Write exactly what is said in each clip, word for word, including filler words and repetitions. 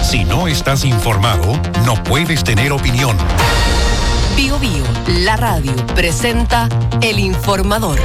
Si no estás informado, no puedes tener opinión. Bio Bio, la radio, presenta El Informador.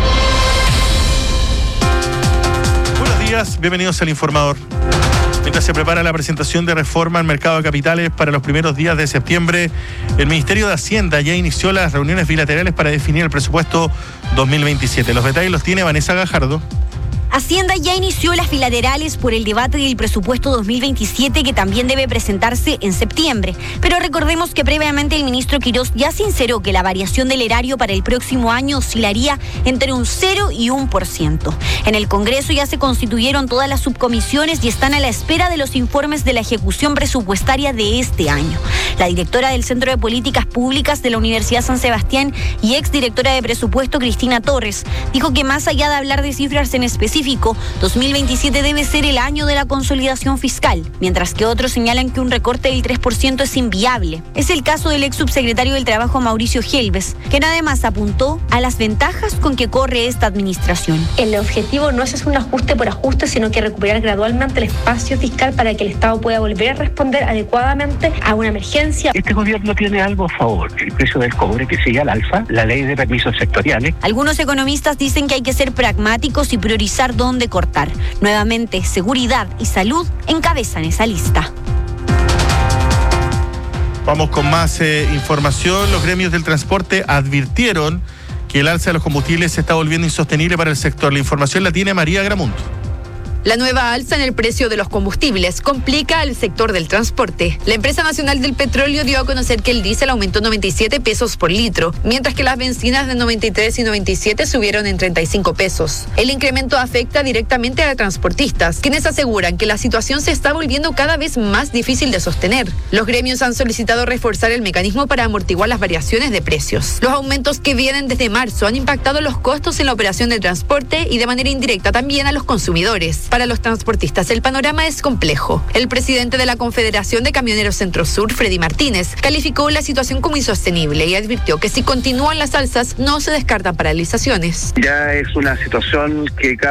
Buenos días, bienvenidos al Informador. Mientras se prepara la presentación de reforma al mercado de capitales para los primeros días de septiembre, el Ministerio de Hacienda ya inició las reuniones bilaterales para definir el presupuesto dos mil veintisiete. Los detalles los tiene Vanessa Gajardo. Hacienda ya inició las bilaterales por el debate del presupuesto dos mil veintisiete, que también debe presentarse en septiembre. Pero recordemos que previamente el ministro Quirós ya sinceró que la variación del erario para el próximo año oscilaría entre un cero y un por ciento. En el Congreso ya se constituyeron todas las subcomisiones y están a la espera de los informes de la ejecución presupuestaria de este año. La directora del Centro de Políticas Públicas de la Universidad San Sebastián y exdirectora de Presupuesto, Cristina Torres, dijo que más allá de hablar de cifras en específico, dos mil veintisiete debe ser el año de la consolidación fiscal, mientras que otros señalan que un recorte del tres por ciento es inviable. Es el caso del ex subsecretario del Trabajo, Mauricio Helves, quien además apuntó a las ventajas con que corre esta administración. El objetivo no es hacer un ajuste por ajuste, sino que recuperar gradualmente el espacio fiscal para que el Estado pueda volver a responder adecuadamente a una emergencia. Este gobierno tiene algo a favor: el precio del cobre, que sigue al alza, la ley de permisos sectoriales. Algunos economistas dicen que hay que ser pragmáticos y priorizar dónde cortar. Nuevamente, seguridad y salud encabezan esa lista. Vamos con más eh, información. Los gremios del transporte advirtieron que el alza de los combustibles se está volviendo insostenible para el sector. La información la tiene María Gramunt. La nueva alza en el precio de los combustibles complica al sector del transporte. La Empresa Nacional del Petróleo dio a conocer que el diésel aumentó noventa y siete pesos por litro, mientras que las bencinas de noventa y tres y noventa y siete subieron en treinta y cinco pesos. El incremento afecta directamente a transportistas, quienes aseguran que la situación se está volviendo cada vez más difícil de sostener. Los gremios han solicitado reforzar el mecanismo para amortiguar las variaciones de precios. Los aumentos que vienen desde marzo han impactado los costos en la operación del transporte y de manera indirecta también a los consumidores. Para los transportistas, el panorama es complejo. El presidente de la Confederación de Camioneros Centro Sur, Freddy Martínez, calificó la situación como insostenible y advirtió que si continúan las alzas, no se descartan paralizaciones. Ya es una situación que